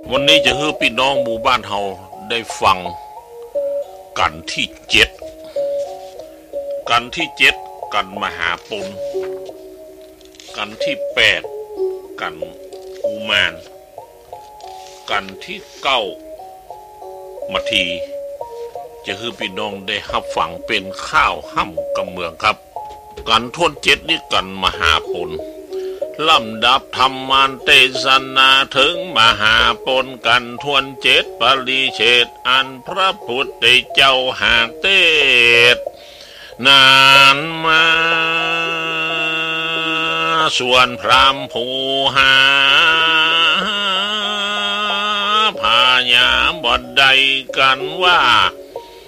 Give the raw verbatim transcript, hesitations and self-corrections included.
วันนี้จะให้พี่น้องหมู่บ้านเฮาได้ฟังกันที่เจ็ดกันที่เจ็ดกันมหาปุณกันที่แปดกันอุมานกันที่เก้ามาทีจะให้พี่น้องได้รับฟังเป็นข้าวห้ำกำเมืองครับกันทวนเจ็ดนี่กันมหาปุณลำดับธรรมานเทศนาถึงมหาปนกันทวนเจ็ดปริเชตอันพระพุทธเจ้าหากเทศนานมาส่วนพรามผู้หาพายามบดใดกันว่า